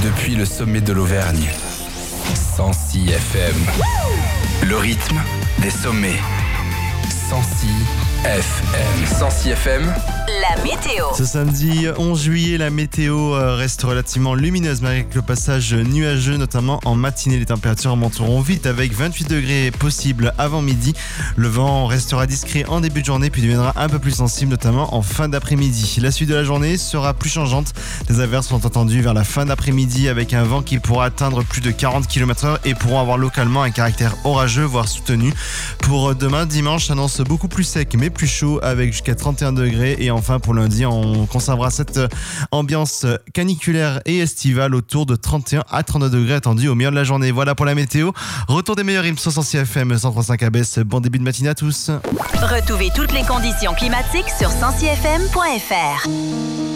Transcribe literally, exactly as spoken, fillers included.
depuis le sommet de l'Auvergne. cent six F M. Le rythme des sommets. cent six F M. cent six F M. La météo. Ce samedi onze juillet, la météo reste relativement lumineuse malgré le passage nuageux, notamment en matinée. Les températures monteront vite avec vingt-huit degrés possibles avant midi. Le vent restera discret en début de journée puis deviendra un peu plus sensible, notamment en fin d'après-midi. La suite de la journée sera plus changeante. Les averses sont attendues vers la fin d'après-midi avec un vent qui pourra atteindre plus de quarante kilomètres heure et pourront avoir localement un caractère orageux, voire soutenu. Pour demain, dimanche, s'annonce beaucoup plus sec mais plus chaud avec jusqu'à trente et un degrés. Et enfin pour lundi, on conservera cette ambiance caniculaire et estivale autour de trente et un à trente-deux degrés attendus au milieu de la journée. Voilà pour la météo. Retour des meilleurs hymnes sur cent six F M, cent trois virgule cinq A B S. Bon début de matinée à tous. Retrouvez toutes les conditions climatiques sur cent six F M point F R.